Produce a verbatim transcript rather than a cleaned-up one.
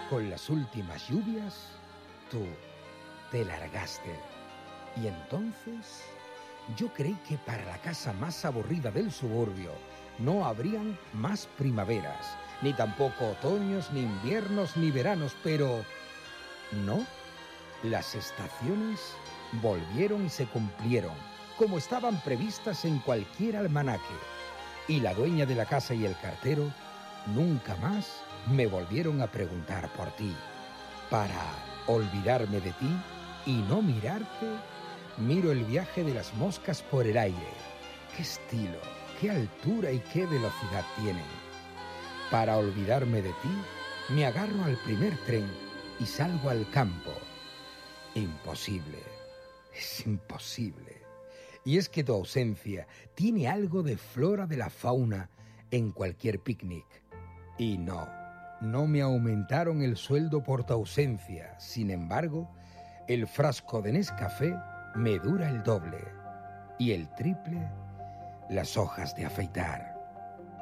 Con las últimas lluvias, tú te largaste. Y entonces yo creí que para la casa más aburrida del suburbio no habrían más primaveras, ni tampoco otoños, ni inviernos, ni veranos, pero no. Las estaciones volvieron y se cumplieron, como estaban previstas en cualquier almanaque. Y la dueña de la casa y el cartero nunca más me volvieron a preguntar por ti. Para olvidarme de ti y no mirarte, miro el viaje de las moscas por el aire. ¡Qué estilo, qué altura y qué velocidad tienen! Para olvidarme de ti, me agarro al primer tren y salgo al campo. Imposible, es imposible. Y es que tu ausencia tiene algo de flora de la fauna en cualquier picnic. Y no, no me aumentaron el sueldo por tu ausencia. Sin embargo, el frasco de Nescafé me dura el doble. Y el triple, las hojas de afeitar.